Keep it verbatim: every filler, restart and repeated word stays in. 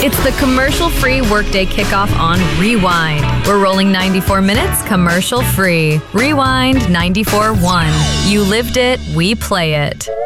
It's the commercial-free Workday Kickoff on Rewind. We're rolling ninety-four minutes commercial-free. Rewind ninety-four point one. You lived it, we play it.